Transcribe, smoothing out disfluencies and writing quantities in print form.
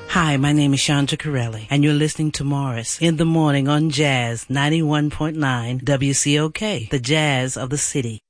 Hi, my name is Chandra Corelli, and you're listening to Morris in the morning on Jazz 91.9 WCOK, the Jazz of the City.